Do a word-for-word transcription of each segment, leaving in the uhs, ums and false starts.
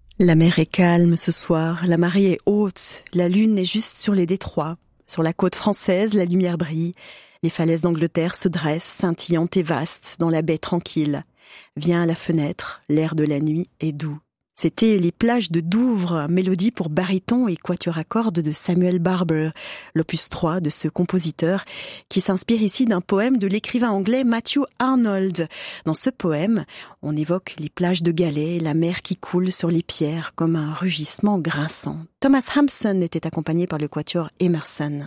La mer est calme ce soir, la marée est haute, la lune est juste sur les détroits. Sur la côte française, la lumière brille. Les falaises d'Angleterre se dressent, scintillantes et vastes, dans la baie tranquille. Vient à la fenêtre, l'air de la nuit est doux. C'était Les plages de Douvres, mélodie pour baryton et quatuor à cordes de Samuel Barber, l'opus trois de ce compositeur, qui s'inspire ici d'un poème de l'écrivain anglais Matthew Arnold. Dans ce poème, on évoque les plages de galets, la mer qui coule sur les pierres comme un rugissement grinçant. Thomas Hampson était accompagné par le quatuor Emerson.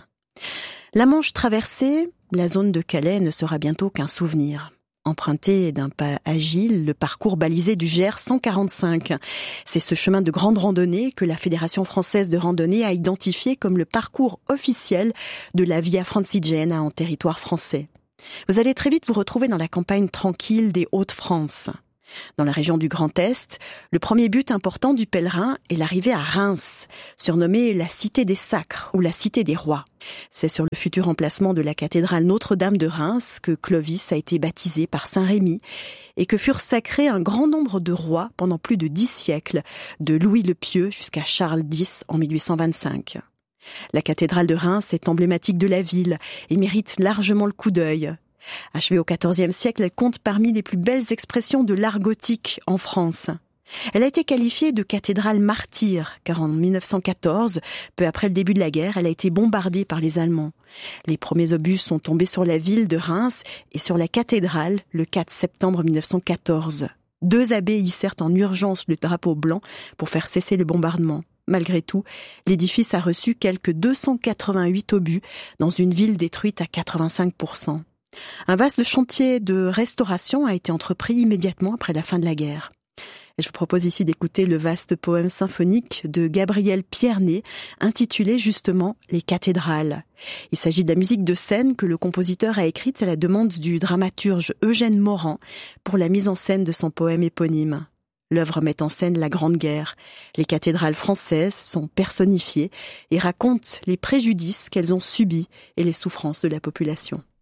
La Manche traversée, la zone de Calais ne sera bientôt qu'un souvenir. Emprunté d'un pas agile, le parcours balisé du Gers cent quarante-cinq. C'est ce chemin de grande randonnée que la Fédération française de randonnée a identifié comme le parcours officiel de la Via Francigena en territoire français. Vous allez très vite vous retrouver dans la campagne tranquille des Hauts-de-France. Dans la région du Grand Est, le premier but important du pèlerin est l'arrivée à Reims, surnommée la Cité des Sacres ou la Cité des Rois. C'est sur le futur emplacement de la cathédrale Notre-Dame de Reims que Clovis a été baptisé par Saint Rémy et que furent sacrés un grand nombre de rois pendant plus de dix siècles, de Louis le Pieux jusqu'à Charles dix en mille huit cent vingt-cinq. La cathédrale de Reims est emblématique de la ville et mérite largement le coup d'œil. Achevée au quatorzième siècle, elle compte parmi les plus belles expressions de l'art gothique en France. Elle a été qualifiée de cathédrale martyre, car en mille neuf cent quatorze, peu après le début de la guerre, elle a été bombardée par les Allemands. Les premiers obus sont tombés sur la ville de Reims et sur la cathédrale le quatre septembre mille neuf cent quatorze. Deux abbés hissèrent en urgence le drapeau blanc pour faire cesser le bombardement. Malgré tout, l'édifice a reçu quelques deux cent quatre-vingt-huit obus dans une ville détruite à quatre-vingt-cinq pour cent. Un vaste chantier de restauration a été entrepris immédiatement après la fin de la guerre. Et je vous propose ici d'écouter le vaste poème symphonique de Gabriel Pierné, intitulé justement « Les cathédrales ». Il s'agit de la musique de scène que le compositeur a écrite à la demande du dramaturge Eugène Morand pour la mise en scène de son poème éponyme. L'œuvre met en scène la Grande Guerre. Les cathédrales françaises sont personnifiées et racontent les préjudices qu'elles ont subis et les souffrances de la population.